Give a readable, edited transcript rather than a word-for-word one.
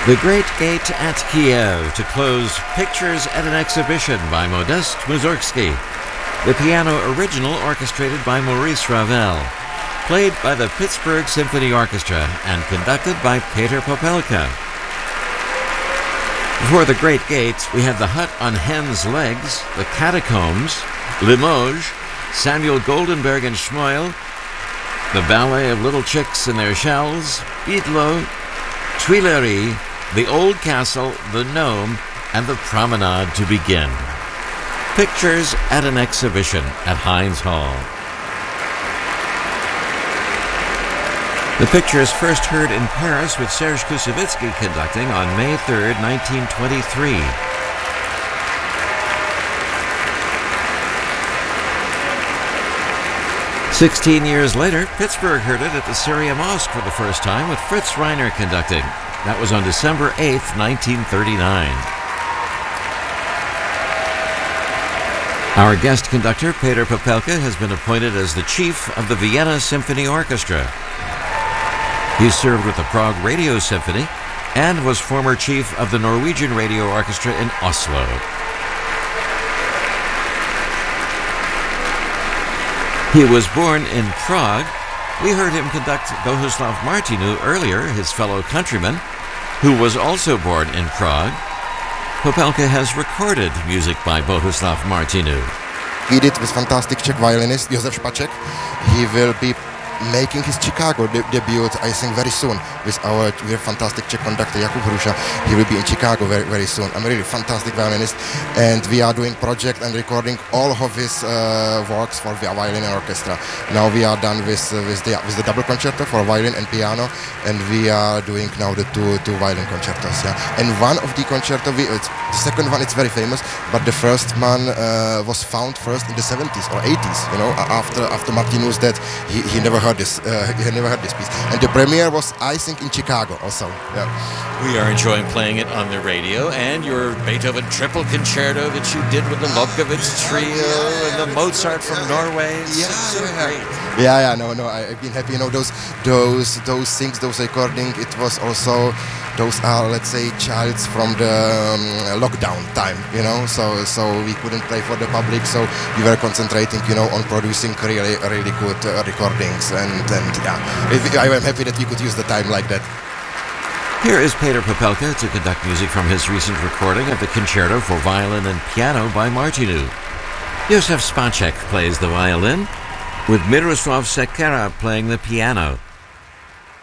The Great Gate at Kiev to close Pictures at an Exhibition by Modest Mussorgsky. The piano original orchestrated by Maurice Ravel. Played by the Pittsburgh Symphony Orchestra and conducted by Peter Popelka. Before the Great Gate, we have The Hut on Hen's Legs, The Catacombs, Limoges, Samuel Goldenberg and Schmoyle, The Ballet of Little Chicks in Their Shells, Bidlo, Tuileries, The Old Castle, The Gnome, and The Promenade to begin. Pictures at an Exhibition at Heinz Hall. The picture is first heard in Paris with Serge Koussevitzky conducting on May 3rd, 1923. "16 years later, Pittsburgh heard it at the Syria Mosque for the first time with Fritz Reiner conducting. That was on December 8th, 1939. Our guest conductor, Peter Popelka, has been appointed as the chief of the Vienna Symphony Orchestra. He served with the Prague Radio Symphony and was former chief of the Norwegian Radio Orchestra in Oslo. He was born in Prague. We heard him conduct Bohuslav Martinu earlier, his fellow countryman, who was also born in Prague. Popelka has recorded music by Bohuslav Martinu. We did with fantastic Czech violinist Josef Špaček. He will be making his Chicago debut, I think, very soon with our fantastic Czech conductor Jakub Hruša. He will be in Chicago very, very soon. I'm a really fantastic violinist, and we are doing project and recording all of his works for the violin and orchestra. Now we are done with the double concerto for violin and piano, and we are doing now the two violin concertos. Yeah, and one of the concerto, the second one, it's very famous, but the first one was found first in the 70s or 80s. You know, after Martinu's death, he never heard this. He never heard this piece, and the premiere was, I think, in Chicago also. Yeah. We are enjoying playing it on the radio, and your Beethoven triple concerto that you did with the Lobkowitz trio and the Mozart from Norway. Great. Yeah. No. I've been happy. You know, those things, those recording. It was also, those are, let's say, childs from the lockdown time. You know, so we couldn't play for the public, so we were concentrating, you know, on producing really good recordings, and yeah, I am happy that we could use the time like that. Here is Peter Popelka to conduct music from his recent recording of the Concerto for Violin and Piano by Martinu. Josef Špaček plays the violin, with Miroslav Sekera playing the piano.